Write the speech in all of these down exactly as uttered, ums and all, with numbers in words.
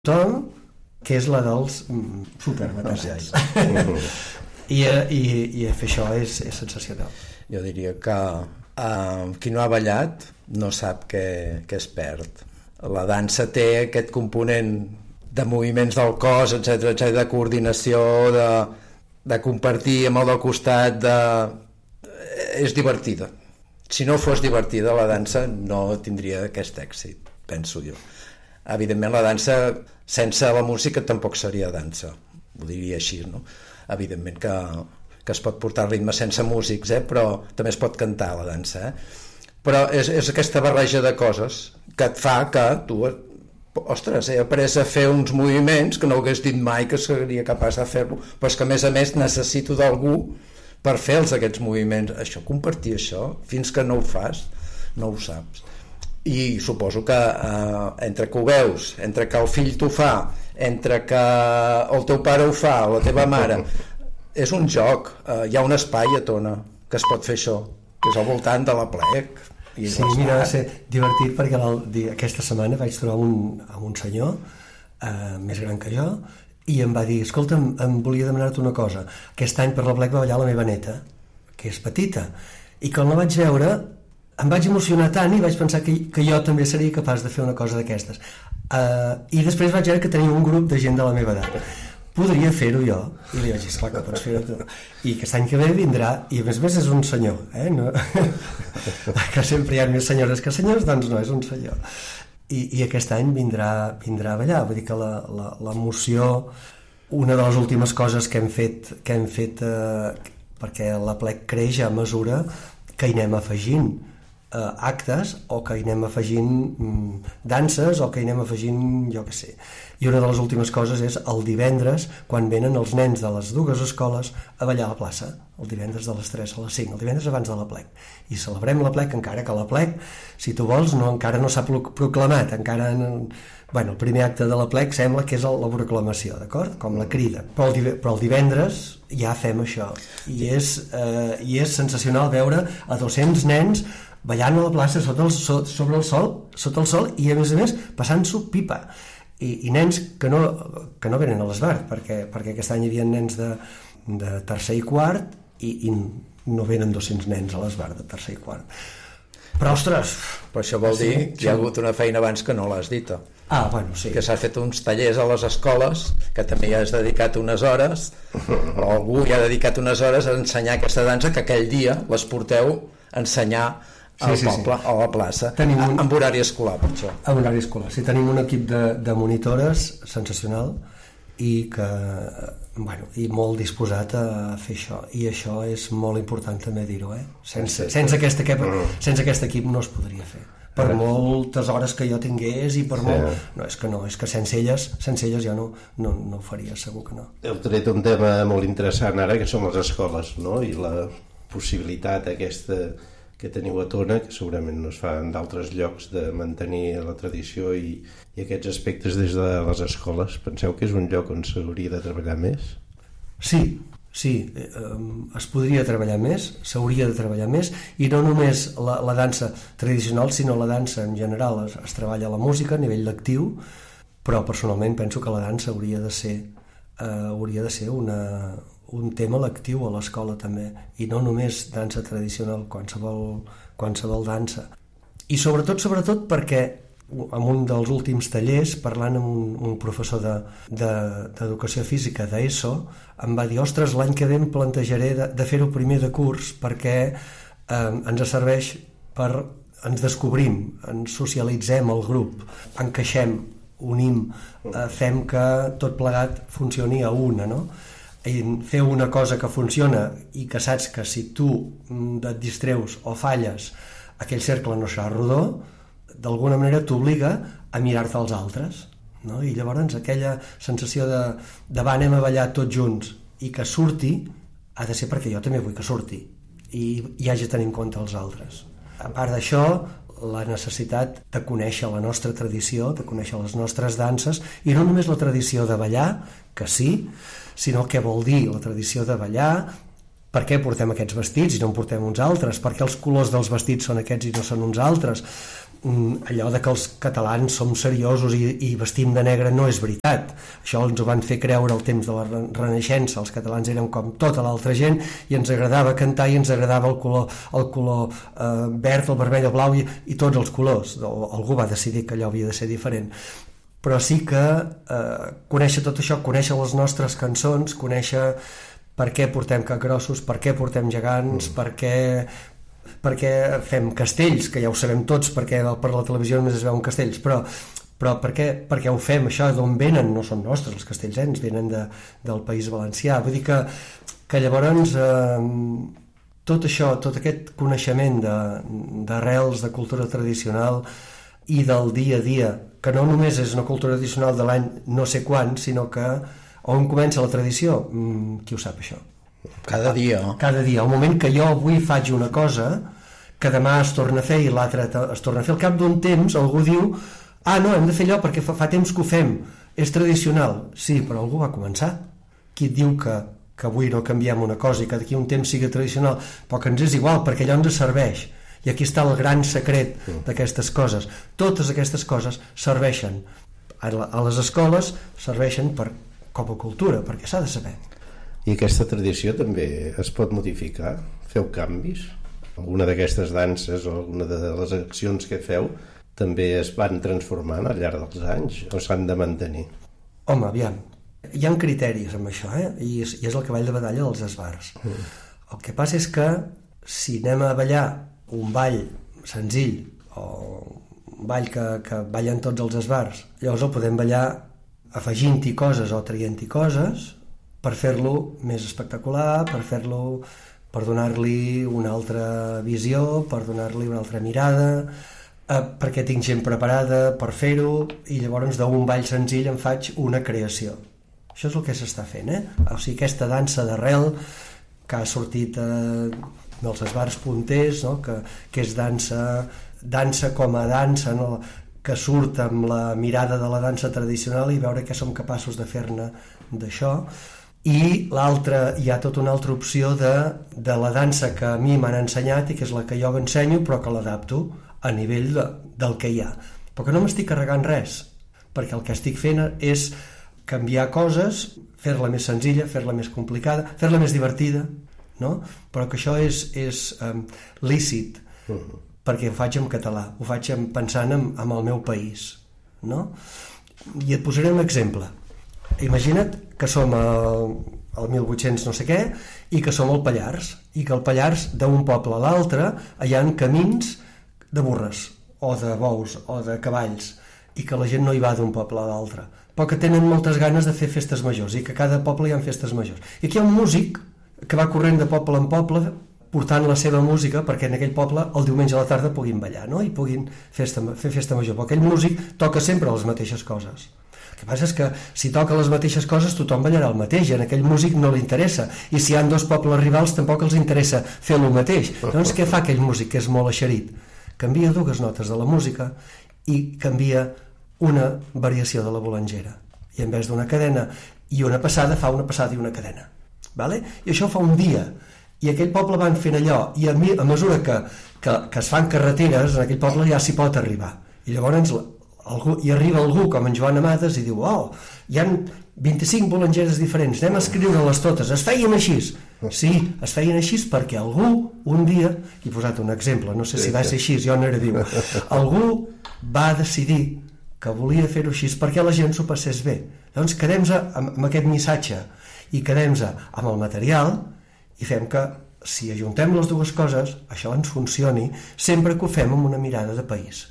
tothom, que és la dels mm, superbatallats. I, i, i fer això és, és sensacional. Jo diria que uh, qui no ha ballat no sap què, què es perd. La dansa té aquest component de moviments del cos, etcètera, etcètera, de coordinació, de, de compartir amb el del costat, de... és divertida. Si no fos divertida, la dansa no tindria aquest èxit, penso jo. Evidentment, la dansa, sense la música, tampoc seria dansa, ho diria així, no? Evidentment que, que es pot portar ritme sense músics, eh? Però també es pot cantar la dansa, eh? Però és, és aquesta barreja de coses que et fa que tu, ostres, he après a fer uns moviments que no hagués dit mai que seria capaç de fer-lo, però és que a més a més necessito d'algú per fer-los aquests moviments. Això, compartir això, fins que no ho fas, no ho saps. I suposo que eh, entre que ho veus, entre que el fill t'ho fa, entre que el teu pare ho fa o la teva mare, és un joc, eh, hi ha un espai a Tona que es pot fer això, que és al voltant de la plec. I sí, mira, va ser divertit perquè aquesta setmana vaig trobar un, un senyor eh, més gran que jo i em va dir, escolta, em, em volia demanar-te una cosa, aquest any per la plec va ballar la meva neta, que és petita, i quan la vaig veure em vaig emocionar tant i vaig pensar que, que jo també seria capaç de fer una cosa d'aquestes. Uh, I després vaig veure que tenia un grup de gent de la meva edat. Podria fer-ho jo? I li vaig dir, esclar que pots fer-ho tu. I aquest any que ve vindrà, i a més a més és un senyor, eh? No? Que sempre hi ha més senyores que senyors, doncs no, és un senyor. I, i aquest any vindrà, vindrà a ballar. Vull dir que la, la, l'emoció, una de les últimes coses que hem fet, que hem fet eh, perquè la plec creix a mesura que hi anem afegint Uh, actes o que hi anem afegint um, danses o que hi anem afegint jo què sé. I una de les últimes coses és el divendres quan venen els nens de les dues escoles a ballar a la plaça, el divendres de les tres a les cinc, el divendres abans de la plec, i celebrem la plec, encara que la plec, si tu vols, no, encara no s'ha proclamat, encara no... Bueno, el primer acte de la plec sembla que és la proclamació, d'acord? Com la crida. Però el, però el divendres ja fem això. I és, eh, i és sensacional veure a dos-cents nens ballant a la plaça sota el, so, sobre el sol, sota el sol i a més a més passant-s'ho pipa. I, i nens que no, que no venen a l'Esbart, perquè, perquè aquest any hi havia nens de, de tercer i quart i, i no venen dos-cents nens a l'Esbart de tercer i quart. Però, ostres... Però això vol dir que hi ha hagut una feina abans que no l'has dita. Ah, bueno, sí. Que s'ha fet uns tallers a les escoles, que també hi has dedicat unes hores, o algú hi ha dedicat unes hores a ensenyar aquesta dansa, que aquell dia les porteu a ensenyar al sí, sí, poble, sí. A la plaça, un... amb horari escolar, per això. Amb horari escolar, sí, tenim un equip de, de monitores sensacional i que, bueno, i molt disposat a fer això, i això és molt important també dir-ho, eh? Sense, sense, aquest equip, sense aquest equip no es podria fer. Per moltes hores que jo tingués i per molt... Sí. No, és que no, és que sense elles, sense elles jo no, no, no ho faria, segur que no. Heu tret un tema molt interessant ara, que són les escoles, no? I la possibilitat aquesta que teniu a Tona, que segurament no es fa en d'altres llocs, de mantenir la tradició i, i aquests aspectes des de les escoles. Penseu que és un lloc on s'hauria de treballar més? Sí, sí, eh, es podria treballar més, s'hauria de treballar més, i no només la, la dansa tradicional, sinó la dansa en general. Es, es treballa la música a nivell lectiu, però personalment penso que la dansa hauria de ser, eh, hauria de ser una... un tema lectiu a l'escola també, i no només dansa tradicional, qualsevol, qualsevol dansa. I sobretot, sobretot perquè en un dels últims tallers, parlant amb un, un professor de, de, d'educació física d'ESO, em va dir, ostres, l'any que ve em plantejaré de, de fer-ho primer de curs perquè eh, ens serveix per... ens descobrim, ens socialitzem el grup, encaixem, unim, eh, fem que tot plegat funcioni a una, no? I fer una cosa que funciona i que saps que si tu et distreus o falles aquell cercle no serà rodó, d'alguna manera t'obliga a mirar-te als altres, no? I llavors aquella sensació de, de va, anem a ballar tots junts i que surti ha de ser perquè jo també vull que surti i, i hagi de tenir en compte els altres. A part d'això, la necessitat de conèixer la nostra tradició, de conèixer les nostres danses, i no només la tradició de ballar, que sí, sinó què vol dir la tradició de ballar, per què portem aquests vestits i no en portem uns altres, per què els colors dels vestits són aquests i no són uns altres, allò de que els catalans som seriosos i, i vestim de negre no és veritat. Això ens ho van fer creure al temps de la Renaixença. Els catalans érem com tota l'altra gent i ens agradava cantar i ens agradava el color, el color eh, verd, el vermell, el blau i, i tots els colors. Algú va decidir que allò havia de ser diferent. Però sí que eh, conèixer tot això, conèixer les nostres cançons, conèixer per què portem capgrossos, per què portem gegants, mm. per què... perquè fem castells, que ja ho sabem tots, perquè per la televisió només es veuen castells, però, però per, què, per què ho fem, això, d'on venen? No són nostres els castells, eh? Ens venen de, del País Valencià. Vull dir que, que llavors eh, tot això, tot aquest coneixement d'arrels, de, de cultura tradicional i del dia a dia, que no només és una cultura tradicional de l'any no sé quan, sinó que on comença la tradició? Mm, qui ho sap, això? Cada dia. Cada dia. Al moment que jo avui faig una cosa, que demà es torna a fer i l'altre es torna a fer, al cap d'un temps algú diu ah, no, hem de fer allò perquè fa, fa temps que ho fem. És tradicional. Sí, però algú va començar. Qui et diu que, que avui no canviem una cosa i que d'aquí un temps sigui tradicional? Però que ens és igual, perquè allò ens serveix. I aquí està el gran secret d'aquestes coses. Totes aquestes coses serveixen. A les escoles serveixen per, com a cultura, perquè s'ha de saber. I aquesta tradició també es pot modificar? Feu canvis? Alguna d'aquestes danses o alguna de les accions que feu també es van transformant al llarg dels anys o s'han de mantenir? Home, aviam, hi ha criteris amb això, eh? I és, i és el cavall de batalla dels esbars. Mm. El que passa és que si anem a ballar un ball senzill o un ball que, que ballen tots els esbars, llavors el podem ballar afegint-hi coses o traient-hi coses per fer-lo més espectacular, per fer-lo, per donar-li una altra visió, per donar-li una altra mirada, eh, perquè tinc gent preparada per fer-ho, i llavors d'un ball senzill en faig una creació. Això és el que s'està fent, eh? O sigui, aquesta dansa d'arrel que ha sortit eh, dels esbars punters, no? que, que és dansa, dansa com a dansa, no? Que surt amb la mirada de la dansa tradicional i veure què som capaços de fer-ne d'això. I l'altra, hi ha tota una altra opció de, de la dansa que a mi m'han ensenyat i que és la que jo ensenyo però que l'adapto a nivell de, del que hi ha, però que no m'estic carregant res, perquè el que estic fent és canviar coses, fer-la més senzilla, fer-la més complicada, fer-la més divertida, no? Però que això és, és um, lícit, uh-huh. perquè ho faig en català, ho faig pensant en, en el meu país, no? I et posaré un exemple. Imagina't que som al, al mil vuit-cents no sé què i que som al Pallars i que al Pallars d'un poble a l'altre hi ha camins de burres o de bous o de cavalls i que la gent no hi va d'un poble a l'altre però que tenen moltes ganes de fer festes majors i que a cada poble hi ha festes majors. I aquí hi ha un músic que va corrent de poble en poble portant la seva música perquè en aquell poble el diumenge a la tarda puguin ballar, no? I puguin festa, fer festa major, però aquell músic toca sempre les mateixes coses. El que passa és que si toca les mateixes coses tothom ballarà el mateix i a aquell músic no li interessa, i si hi ha dos pobles rivals tampoc els interessa fer el mateix. Doncs què fa aquell músic que és molt eixerit? Canvia dues notes de la música i canvia una variació de la bolangera, i en vez d'una cadena i una passada fa una passada i una cadena, vale? I això fa un dia i aquell poble van fent allò i a, mi, a mesura que, que, que es fan carreteres en aquell poble ja s'hi pot arribar i llavors algú, hi arriba algú com en Joan Amades i diu oh, hi ha vint-i-cinc bolangeres diferents, anem a escriure-les totes, es feien així. Sí, es feien així perquè algú un dia, he posat un exemple, no sé si va ser així, jo no era viu, algú va decidir que volia fer-ho així perquè la gent s'ho passés bé. Llavors quedem-se amb, amb aquest missatge i quedem-se amb el material i fem que si ajuntem les dues coses això ens funcioni sempre que ho fem amb una mirada de país.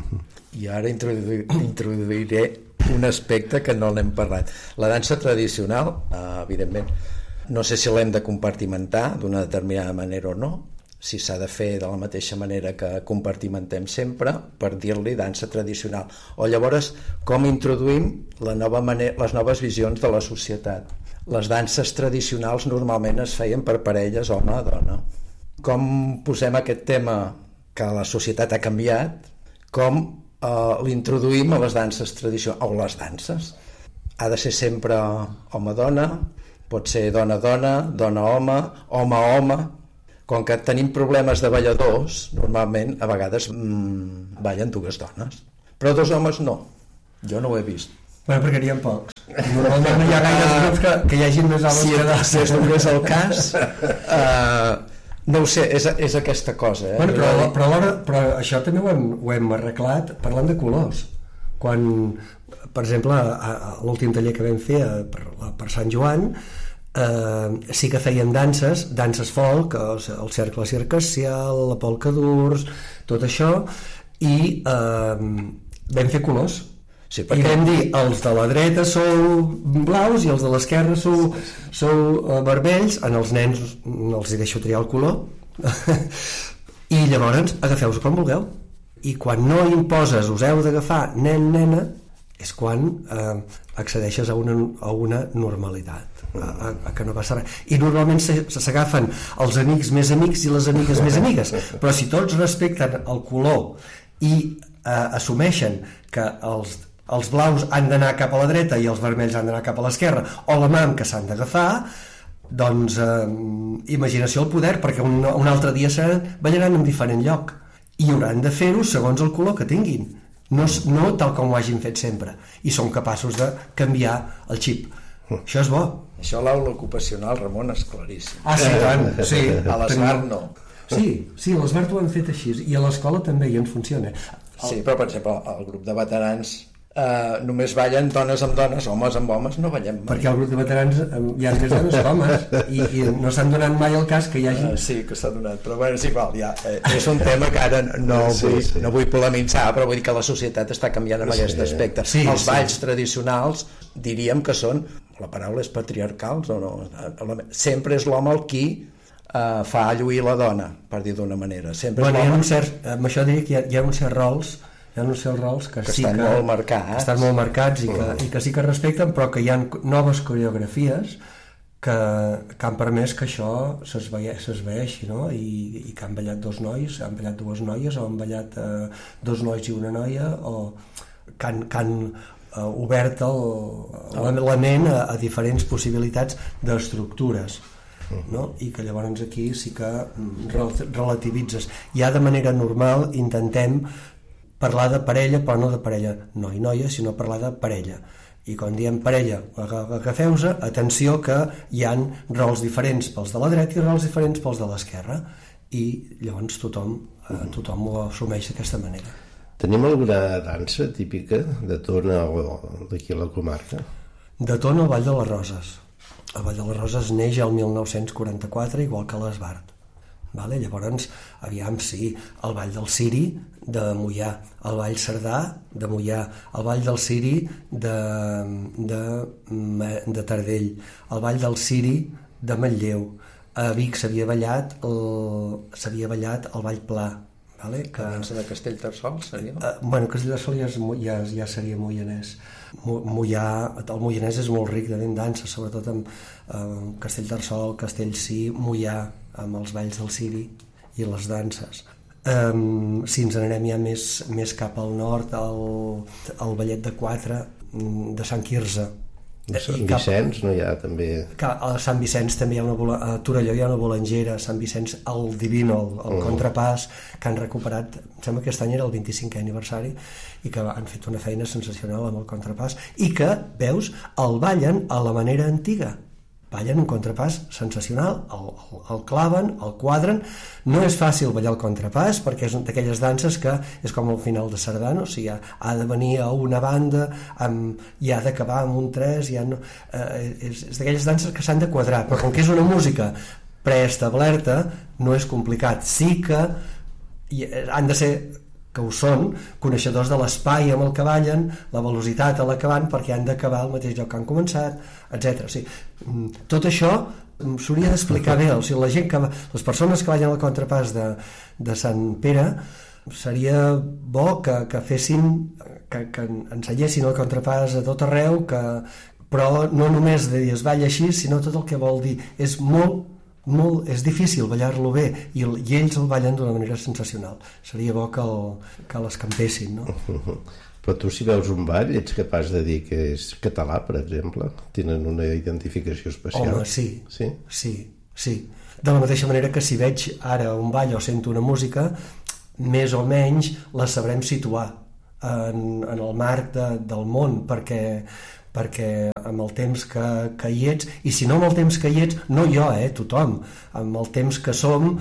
I ara introduir, introduiré un aspecte que no l'hem parlat. La dansa tradicional, eh, evidentment, no sé si l'hem de compartimentar d'una determinada manera o no, si s'ha de fer de la mateixa manera que compartimentem sempre per dir-li dansa tradicional, o llavors com introduïm la nova manera, les noves visions de la societat. Les danses tradicionals normalment es feien per parelles home a dona. Com posem aquest tema que la societat ha canviat, com eh, l'introduïm a les danses tradicionals, o les danses. Ha de ser sempre home-dona, pot ser dona-dona, dona-home, home-home, Com que tenim problemes de balladors, normalment, a vegades, mmm, ballen dues dones. Però dos homes no. Jo no ho he vist. Bueno, perquè n'hi ha pocs. Normalment no hi ha gaires grups que, que hi hagi més homes si, que dones. Si es donés el cas, uh, no ho sé, és, és aquesta cosa. Eh? Bueno, però, però, alhora, però això també ho hem, ho hem arreglat parlant de colors. Quan, per exemple, a, a l'últim taller que vam fer a, per, per Sant Joan, eh, sí que fèiem danses, danses folk, el, el cercle circassial, la polca d'urs, tot això, i eh, vam fer colors. Sí, perquè... I vam dir, els de la dreta sou blaus i els de l'esquerra sou, sou uh, vermells. En els nens no els hi deixo triar el color i llavors agafeu-vos com vulgueu, i quan no imposes us heu d'agafar nen, nena, és quan eh, accedeixes a una, a una normalitat, a, a, a que no passa res. I normalment s'agafen els amics més amics i les amigues més amigues, però si tots respecten el color i eh, assumeixen que els els blaus han d'anar cap a la dreta i els vermells han d'anar cap a l'esquerra, o la mà que s'han d'agafar, doncs eh, imaginació al poder, perquè un, un altre dia se ballaran en diferent lloc i hauran de fer-ho segons el color que tinguin, no, no tal com ho hagin fet sempre, i són capaços de canviar el xip. Això és bo. Això a l'aula ocupacional, Ramon, és claríssim. Ah, sí, tant. Sí, a l'Esbart no. Sí, sí, a l'Esbart ho hem fet així, i a l'escola també, i ens funciona. Sí, però per exemple, el grup de veterans Uh, només ballen dones amb dones, homes amb homes, no ballem mai. Perquè el grup de veterans hi ha més dones que homes, i, i no s'han donat mai el cas que hi hagi... Uh, sí, que s'ha donat, però bueno, és igual, ja, eh, és un tema que ara no, sí, vull, sí. no vull polemitzar, però vull dir que la societat està canviant en sí. aquest aspecte. Sí, els balls sí. tradicionals diríem que són, la paraula és patriarcals o no, sempre és l'home el qui uh, fa lluir la dona, per dir d'una manera. Sempre bueno, és hi ha un cert, amb això diria que hi ha, hi ha uns certs rols hi ha uns certs rols que, que sí estan que molt marcats, estan molt marcats i, que, i que sí que respecten, però que hi ha noves coreografies que, que han permès que això s'esvaeixi, no? I, i que han ballat dos nois, han ballat dues noies, o han ballat eh, dos nois i una noia, o que han, que han eh, obert el, la ment a, a diferents possibilitats d'estructures, no? I que llavors aquí sí que relativitzes. Ja de manera normal intentem parlar de parella, però no de parella noi-noia, sinó parlar de parella. I quan diem parella, agafeu-se, atenció que hi ha rols diferents pels de la dreta i rols diferents pels de l'esquerra, i llavors tothom, eh, tothom ho assumeix d'aquesta manera. Tenim alguna dansa típica de Tona o d'aquí a la comarca? De Tona, el Ball de les Roses. El Ball de les Roses neix el mil nou-cents quaranta-quatre, igual que l'Esbart. Vale? Llavors, aviam, sí, el Ball del Ciri de Moià, el Ball Cerdà de Moià, el Ball del Ciri de, de, de Tardell, el Ball del Ciri de Manlleu. A Vic s'havia ballat el, s'havia ballat el Ball Pla. Vale? Que, abans de Castellterçol seria? Uh, bueno, Castellterçol ja, ja, ja seria moianès. Moià, el moianès és molt ric de ben dansa, sobretot amb uh, Castellterçol, Castellcí, Moià, amb els balls del Ciri i les danses. Um, si ens n'anem ja més, més cap al nord, el, el ballet de quatre de Sant Quirze. A Sant Vicenç no hi ha també... A Sant Vicenç també hi ha una... A Torelló hi ha una bolangera, a Sant Vicenç el Divino, el, el uh-huh. contrapàs, que han recuperat, em sembla que aquest any era el vint-i-cinquè aniversari, i que han fet una feina sensacional amb el contrapàs, i que, veus, el ballen a la manera antiga. Ballen un contrapàs sensacional, el, el, el claven, el quadren. No és fàcil ballar el contrapàs perquè és d'aquelles danses que és com el final de Sardano, o sigui, ha, ha de venir a una banda amb, i ha d'acabar amb un tres, ja no, eh, és, és d'aquelles danses que s'han de quadrar, però com que és una música preestablerta no és complicat. Sí que i, han de ser, que ho són, coneixedors de l'espai amb el que ballen, la velocitat a la que van, perquè han d'acabar al mateix lloc que han començat, etcètera. O sigui, tot això s'hauria d'explicar bé. O sigui, la gent que, les persones que ballen el contrapàs de, de Sant Pere, seria bo que, que fessin, que, que ensenyessin el contrapàs a tot arreu, que, però no només de dir es balla així, sinó tot el que vol dir. És molt Molt, és difícil ballar-lo bé i, el, i ells el ballen d'una manera sensacional. Seria bo que, el, que l'escampessin, no? Però tu, si veus un ball, ets capaç de dir que és català, per exemple? Tenen una identificació especial? Home, sí, sí, sí, sí. De la mateixa manera que si veig ara un ball o sento una música, més o menys la sabrem situar en, en el marc de, del món, perquè, perquè amb el temps que, que hi ets, i si no amb el temps que hi ets, no jo, eh, tothom, amb el temps que som,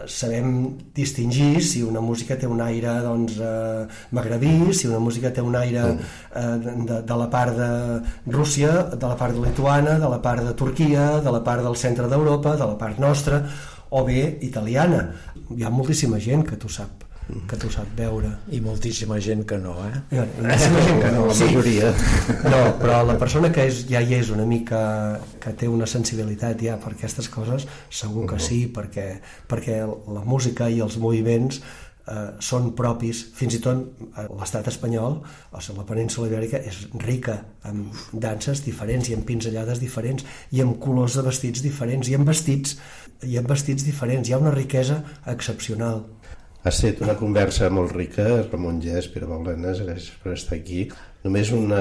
sabem distingir si una música té un aire doncs, eh, magrebí, si una música té un aire eh, de, de la part de Rússia, de la part de Lituana, de la part de Turquia, de la part del centre d'Europa, de la part nostra, o bé italiana. Hi ha moltíssima gent que t'ho sap que t'ho sap veure. I moltíssima gent que no, eh? I moltíssima gent que no, la majoria. Sí. No, però la persona que és, ja hi és una mica, que té una sensibilitat ja per aquestes coses, segur que sí, perquè, perquè la música i els moviments eh, són propis, fins i tot l'estat espanyol, o sigui, la península ibèrica és rica amb danses diferents i amb pinzellades diferents i amb colors de vestits diferents i amb vestits, i amb vestits diferents. Hi ha una riquesa excepcional. Ha estat una conversa molt rica, Ramon Gès, Pere Baulenas, gràcies per estar aquí. Només una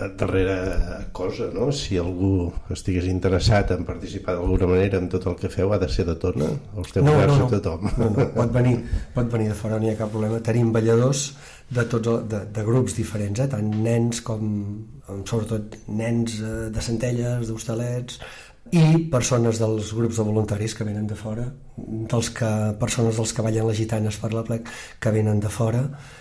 darrera cosa, no? Si algú estigués interessat en participar d'alguna manera en tot el que feu, ha de ser de Tona? O esteu no, oberts no, no. a tothom? No, no. Pot venir, pot venir de fora, no hi ha cap problema. Tenim balladors de, tots, de, de grups diferents, eh? Tant nens com, sobretot, nens de Centelles, d'Hostalets, i persones dels grups de voluntaris que venen de fora, dels que, persones dels que ballen les gitanes per la plec que venen de fora,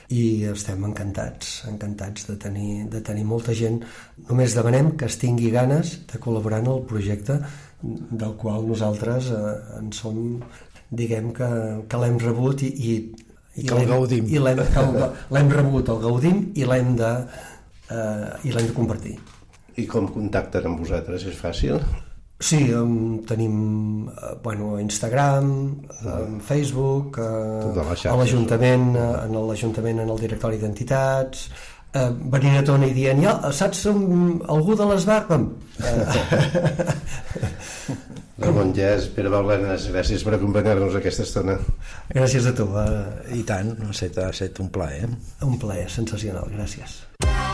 i estem encantats, encantats de tenir, de tenir molta gent. Només demanem que es tingui ganes de col·laborar en el projecte del qual nosaltres eh, en som, diguem que, que l'hem rebut i, i, i que el gaudim. I l'hem, que el, l'hem rebut, el gaudim i l'hem de, eh, i l'hem de compartir. I com contacten amb vosaltres? És fàcil? Sí, um, tenim uh, bueno, Instagram, um, Facebook, uh, a l'Ajuntament, uh, en l'Ajuntament, en el Directori d'Entitats, uh, venint a Tona i dient, ja, saps um, algú de l'Esbar? Um, uh, Ramon Gès, Pere Baulenas, gràcies per acompanyar-nos aquesta estona. Gràcies a tu. Uh, I tant, ha estat, ha estat un plaer. Un plaer, sensacional, gràcies.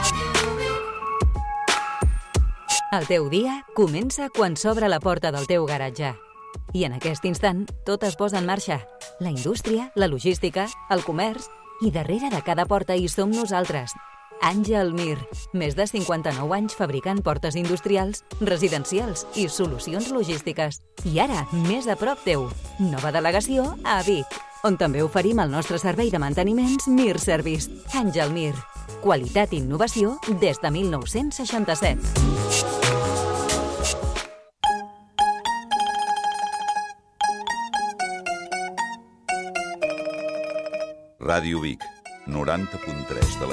El teu dia comença quan s'obre la porta del teu garatge. I en aquest instant, tot es posa en marxa. La indústria, la logística, el comerç... I darrere de cada porta hi som nosaltres. Àngel Mir, més de cinquanta-nou anys fabricant portes industrials, residencials i solucions logístiques. I ara, més a prop teu, nova delegació a Vic, on també oferim el nostre servei de manteniments Mir Service. Àngel Mir, qualitat i innovació des de mil nou-cents seixanta-set. Ràdio Vic, noranta punt tres de la